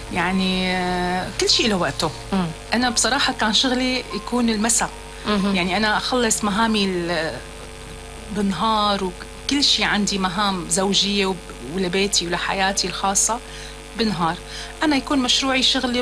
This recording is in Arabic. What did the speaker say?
يعني كل شيء له وقته. أنا بصراحة كان شغلي يكون المساء، يعني أنا أخلص مهامي بالنهار، وكل شيء عندي مهام زوجية ولبيتي ولحياتي الخاصة بالنهار. أنا يكون مشروعي شغلي